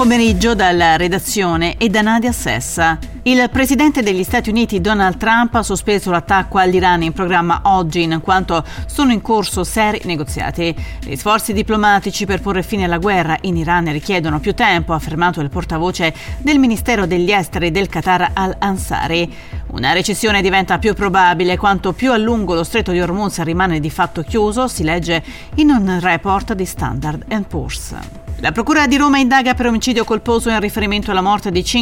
pomeriggio dalla redazione e da Nadia Sessa. Il presidente degli Stati Uniti Donald Trump ha sospeso l'attacco all'Iran in programma oggi, in quanto sono in corso seri negoziati. Gli sforzi diplomatici per porre fine alla guerra in Iran richiedono più tempo, ha affermato il portavoce del Ministero degli Esteri del Qatar Al-Ansari. Una recessione diventa più probabile quanto più a lungo lo stretto di Hormuz rimane di fatto chiuso, si legge in un report di Standard & Poor's. La Procura di Roma indaga per omicidio colposo in riferimento alla morte di 5